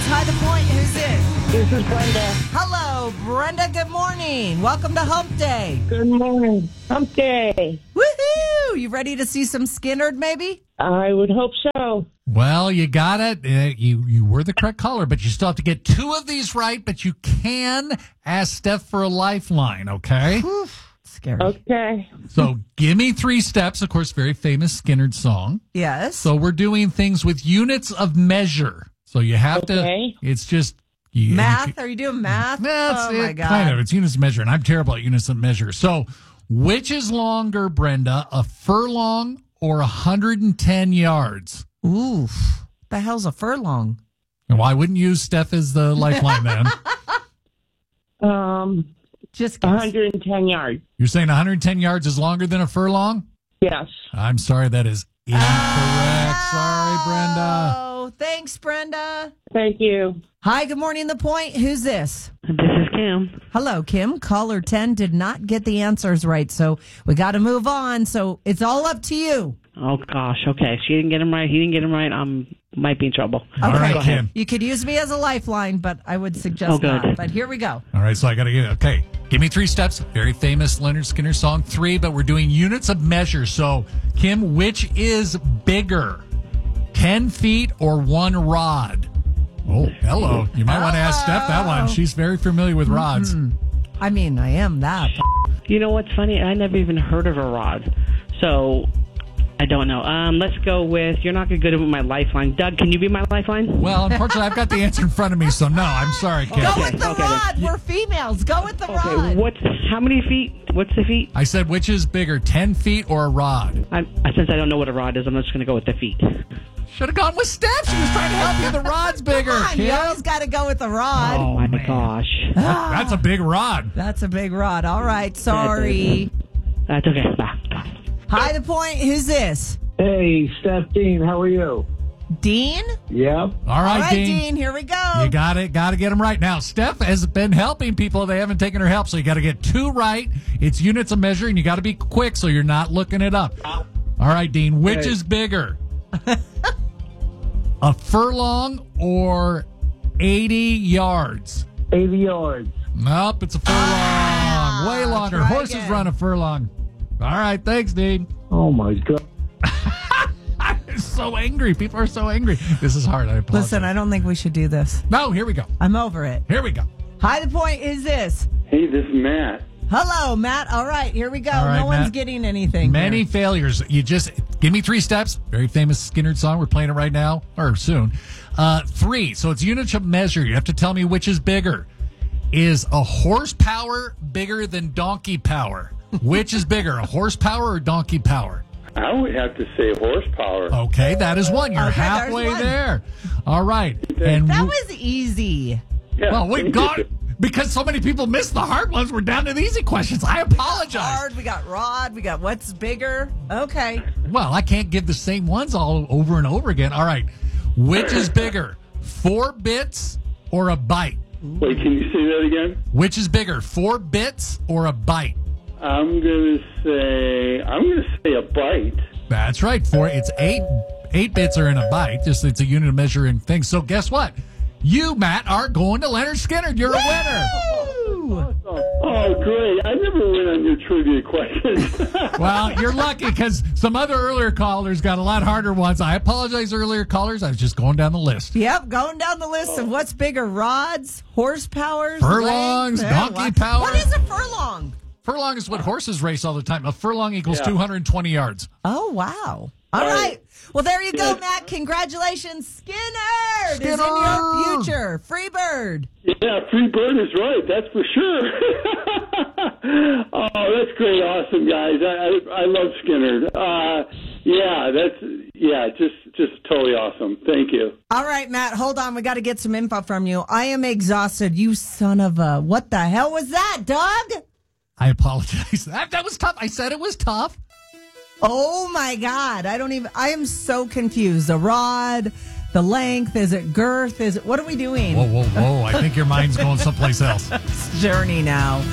Hi, the point. Who's this? This is Brenda. Hello, Brenda. Good morning. Welcome to Hump Day. Good morning. Hump day. Woohoo! You ready to see some Skinnerd, maybe? I would hope so. Well, you got it. You were the correct caller, but you still have to get two of these right, but you can ask Steph for a lifeline, okay? Scary. Okay. So give me 3 steps. Of course, very famous Skinnerd song. Yes. So we're doing things with units of measure. So you have Okay. to, it's just... Math? Are you doing math? That's oh, my it, God. kind of. It's units of measure, and I'm terrible at units of measure. So which is longer, Brenda, a furlong or 110 yards? Oof. The hell's a furlong? And why wouldn't you use Steph as the lifeline then? Just guess. 110 yards. You're saying 110 yards is longer than a furlong? Yes. I'm sorry, that is incorrect. Sorry, Brenda. Oh, thanks, Brenda. Thank you. Hi, good morning, The Point. Who's this? This is Kim. Hello, Kim. Caller 10 did not get the answers right, so we got to move on. So it's all up to you. Oh, gosh. Okay. She didn't get him right. He didn't get him right. Might be in trouble. All right, Go ahead. Kim. You could use me as a lifeline, but I would suggest Oh, good. not. But here we go. All right, so I got to get okay. Give me 3 steps. Very famous Leonard Skinner song 3, but we're doing units of measure. So, Kim, which is bigger, 10 feet or 1 rod? Oh, hello. You might want to ask Steph that one. She's very familiar with rods. I mean, I am that. You know what's funny? I never even heard of a rod. So, I don't know. Let's go with, you're not good with my lifeline. Doug, can you be my lifeline? Well, unfortunately, I've got the answer in front of me, so no, I'm sorry, Kim. Go with the okay, rod. We're females. Go with the rod. How many feet? What's the feet? I said which is bigger, 10 feet or a rod? Since I don't know what a rod is, I'm just going to go with the feet. Should have gone with Steph. She was trying to help you. The rod's bigger. Come on, you Kim. always got to go with the rod. Oh, my man. gosh. That's a big rod. That's a big rod. All right. Sorry. That's okay. Bye. Hi, The Point. Who's this? Hey, Steph Dean, how are you? Dean? Yep. All All right, right, Dean. Dean. Here we go. You got to get them right. Now, Steph has been helping people. They haven't taken her help, so you got to get 2 right. It's units of measure, and you got to be quick so you're not looking it up. All right, Dean, which is bigger? A furlong or 80 yards? 80 yards. Nope, it's a furlong. Way longer. try Horses again. run a furlong. All right, thanks, Dean. Oh, my God. I'm so angry. People are so angry. This is hard. I apologize. Listen, I don't think we should do this. No, here we go. I'm over it. Here we go. Hi, The Point. Who's this? Hey, this is Matt. Hello, Matt. All right, here we go. All right, no one's Matt. getting anything. Many here. failures. You just give me 3 steps. Very famous Skinnerd song. We're playing it right now or soon. 3. So it's units of measure. You have to tell me which is bigger. Is a horsepower bigger than donkey power? Which is bigger, a horsepower or donkey power? I would have to say horsepower. Okay, that is one. You're Okay, there's halfway one. there. All right. And That was easy. Yeah, well, we thank got you. because so many people missed the hard ones. We're down to the easy questions. I apologize. Hard. We got rod. We got what's bigger. Okay. Well, I can't give the same ones all over and over again. All right. Which is bigger, 4 bits or a byte? Wait, can you say that again? Which is bigger, 4 bits or a byte? I'm gonna say a byte. That's right. It's 8 bits are in a byte. Just it's a unit of measure in things. So guess what? You, Matt, are going to Leonard Skinner. You're a winner. Woo! Oh, great! I never win on your trivia questions. Well, you're lucky because some other earlier callers got a lot harder ones. I apologize, earlier callers. I was just going down the list. Yep, going down the list of what's bigger, rods, horsepower, Furlongs, donkey power. What is a furlong? Furlong is what horses race all the time. A furlong equals Yeah. 220 yards. Oh, wow. All right. Well, there you go, Matt. Congratulations. Skinner is in your future. Free bird. Yeah, free bird is right. That's for sure. Oh, that's great, awesome, guys. I love Skinner. Just totally awesome. Thank you. All right, Matt, hold on. We got to get some info from you. I am exhausted. You son of a... What the hell was that, Doug? I apologize. That was tough. I said it was tough. Oh, my God. I am so confused. The rod, the length, is it girth? What are we doing? Whoa. I think your mind's going someplace else. Journey now.